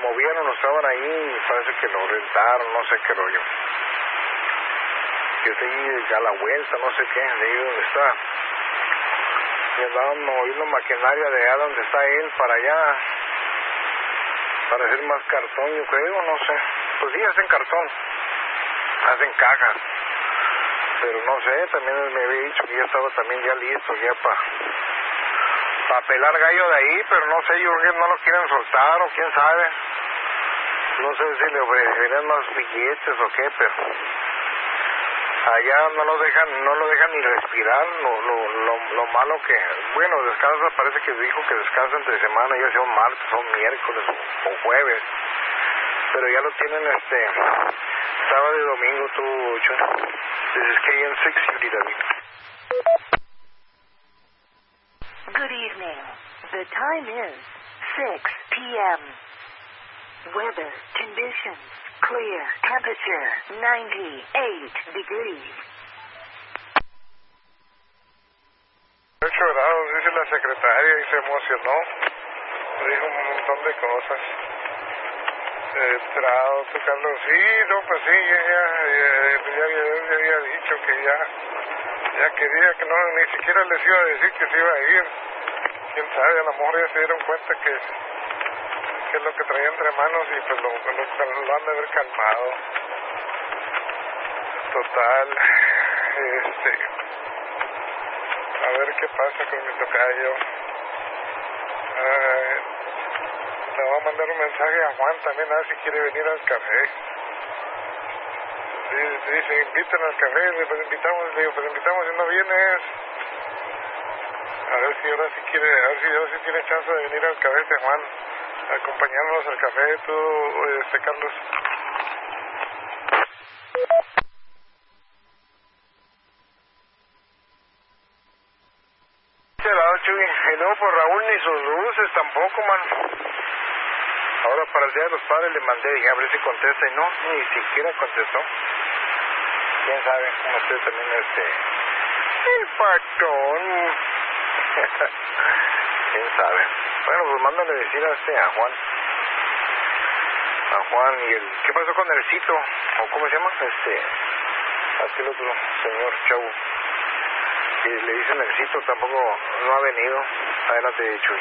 movieron, no estaban ahí, parece que lo rentaron, no sé qué rollo. Que está ahí a la vuelta, no sé qué, de ahí donde está. Y andaban moviendo maquinaria de allá donde está él para allá, para hacer más cartón, yo creo, no sé. Pues sí, hacen cartón, hacen cajas. Pero no sé, también me había dicho que ya estaba también ya listo, ya para pelar gallo de ahí, pero no sé, yo creo que no lo quieren soltar o quién sabe. No sé si le ofrecerían más billetes o qué, pero allá no lo dejan ni respirar, lo malo que, bueno, descansa, parece que dijo que descansa entre semana, ya sea un martes o un miércoles o jueves, pero ya lo tienen sábado y domingo, tú, Chuy. This is KN6 UDW. Good evening. The time is 6 p.m. Weather conditions clear. Temperature 98 degrees. 8 grados, dice la secretaria, y se emocionó. Dijo un montón de cosas. Trado, Carlos. Sí, no, pues sí, ya había dicho que ya quería, que no, ni siquiera les iba a decir que se iba a ir. Quién sabe, a lo mejor ya se dieron cuenta que es lo que traía entre manos y pues lo han de haber calmado. Total, a ver qué pasa con mi tocayo. Le voy a mandar un mensaje a Juan también, a ver si quiere venir al café. Dice, invitan al café, pues invitamos y no vienes. A ver si ahora sí quiere, a ver si ahora sí tiene chance de venir al café de Juan, a acompañarnos al café, tú, Carlos. Y luego por Raúl ni sus luces tampoco, man. Ahora para el Día de los Padres le mandé, dije, a ver si contesta, y no, ni siquiera contestó. Quién sabe cómo esté también el patrón. Quién sabe. Bueno, pues mándale decir a Juan. A Juan y ¿qué pasó con el Cito? ¿O cómo se llama? Aquel otro señor Chau. Y le dicen el Cito, tampoco no ha venido. Adelante, Chuy.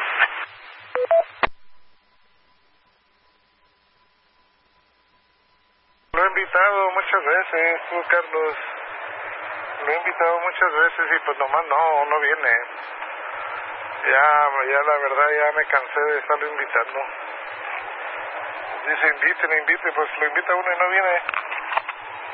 Lo he invitado muchas veces, tú, Carlos. Lo he invitado muchas veces y pues nomás no viene. Ya la verdad ya me cansé de estarlo invitando. Dice invite, pues lo invita uno y no viene.